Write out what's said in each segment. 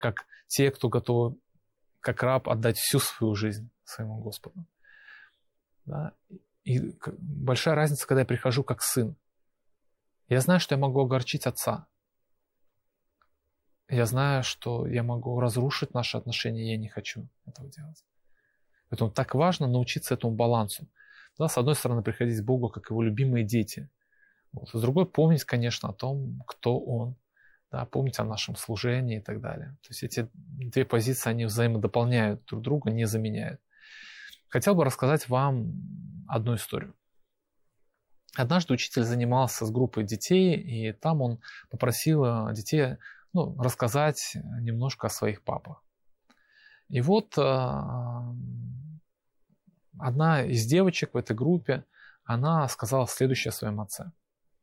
как те, кто готов, как раб, отдать всю свою жизнь своему Господу. Да? И большая разница, когда я прихожу как сын. Я знаю, что я могу огорчить отца. Я знаю, что я могу разрушить наши отношения, и я не хочу этого делать. Поэтому так важно научиться этому балансу. Да, с одной стороны, приходить к Богу, как его любимые дети. Вот. С другой, помнить, конечно, о том, кто Он. Да, помнить о нашем служении и так далее. То есть эти две позиции, они взаимодополняют друг друга, не заменяют. Хотел бы рассказать вам одну историю. Однажды учитель занимался с группой детей, и там он попросил детей рассказать немножко о своих папах. И вот одна из девочек в этой группе, она сказала следующее о своем отце.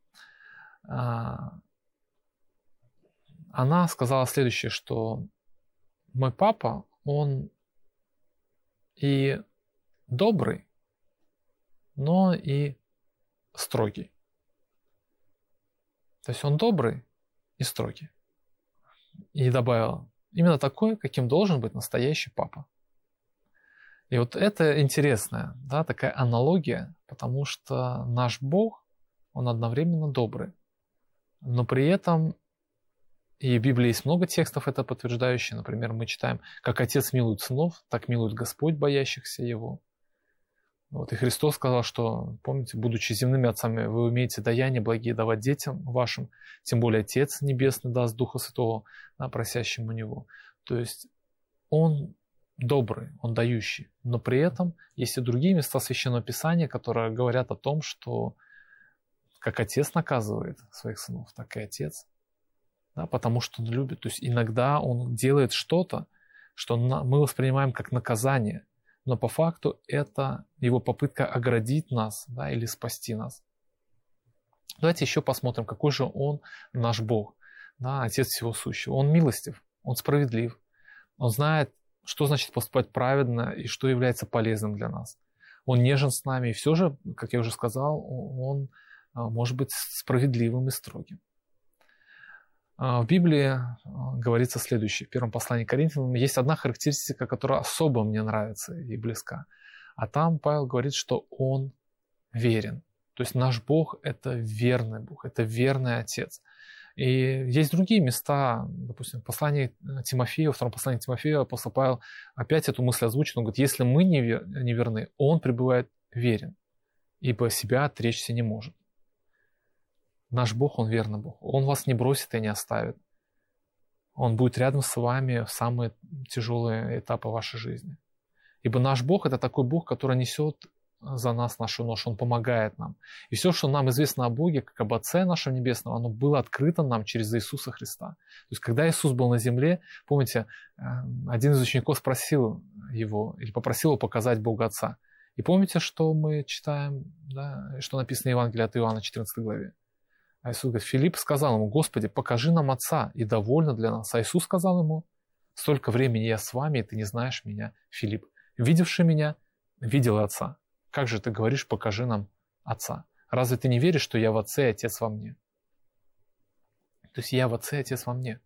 Она сказала следующее, что мой папа, он и добрый, но и строгий. То есть он добрый и строгий. И добавила, именно такой, каким должен быть настоящий папа. И вот это интересная, да, такая аналогия, потому что наш Бог, Он одновременно добрый, но при этом, и в Библии есть много текстов это подтверждающих, например, мы читаем, как Отец милует сынов, так милует Господь боящихся Его. Вот, и Христос сказал, что, помните, будучи земными отцами, вы умеете даяние благие давать детям вашим, тем более Отец Небесный даст Духа Святого, да, просящим у Него. То есть Он добрый, Он дающий, но при этом есть и другие места Священного Писания, которые говорят о том, что как Отец наказывает своих сынов, так и Отец, да, потому что Он любит. То есть иногда Он делает что-то, что мы воспринимаем как наказание, но по факту это его попытка оградить нас, да, или спасти нас. Давайте еще посмотрим, какой же Он наш Бог, да, Отец всего сущего. Он милостив, Он справедлив, Он знает, что значит поступать праведно и что является полезным для нас. Он нежен с нами, и все же, как я уже сказал, Он может быть справедливым и строгим. В Библии говорится следующее. В первом послании к Коринфянам есть одна характеристика, которая особо мне нравится и близка. А там Павел говорит, что Он верен. То есть наш Бог – это верный Бог, это верный Отец. И есть другие места, допустим, в послании Тимофею, во втором послании к Тимофею апостол Павел опять эту мысль озвучит. Он говорит, если мы не верны, Он пребывает верен, ибо себя отречься не может. Наш Бог, Он верный Бог. Он вас не бросит и не оставит. Он будет рядом с вами в самые тяжелые этапы вашей жизни. Ибо наш Бог – это такой Бог, который несет за нас нашу ношу, Он помогает нам. И все, что нам известно о Боге, как об Отце нашем Небесном, оно было открыто нам через Иисуса Христа. То есть, когда Иисус был на земле, помните, один из учеников спросил Его, или попросил Его показать Бога Отца. И помните, что мы читаем, да, что написано в Евангелии от Иоанна, 14 главе? А Иисус говорит, Филипп сказал ему, Господи, покажи нам Отца, и довольно для нас. А Иисус сказал ему, столько времени я с вами, и ты не знаешь меня, Филипп. Видевший меня, видел Отца. Как же ты говоришь, покажи нам Отца? Разве ты не веришь, что я в Отце и Отец во мне? То есть я в Отце и Отец во мне.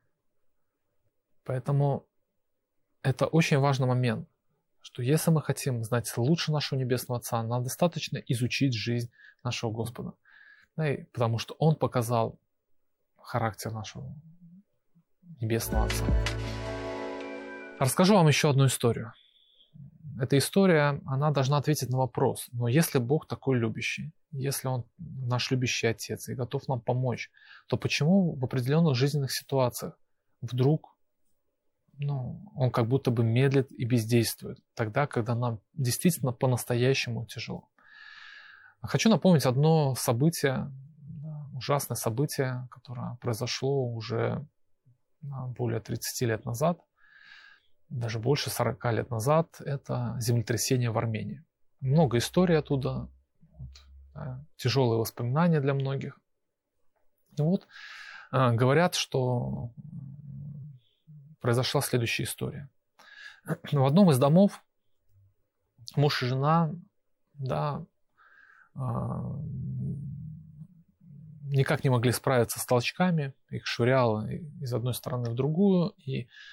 Поэтому это очень важный момент, что если мы хотим знать лучше нашего Небесного Отца, нам достаточно изучить жизнь нашего Господа. Потому что Он показал характер нашего Небесного Отца. Расскажу вам еще одну историю. Эта история, она должна ответить на вопрос. Но если Бог такой любящий, если Он наш любящий Отец и готов нам помочь, то почему в определенных жизненных ситуациях вдруг Он как будто бы медлит и бездействует, тогда, когда нам действительно по-настоящему тяжело? Хочу напомнить одно событие, ужасное событие, которое произошло уже более 30 лет назад, даже больше 40 лет назад. Это землетрясение в Армении. Много историй оттуда, тяжелые воспоминания для многих. И вот говорят, что произошла следующая история. В одном из домов муж и жена, никак не могли справиться с толчками, их швыряло из одной стороны в другую, и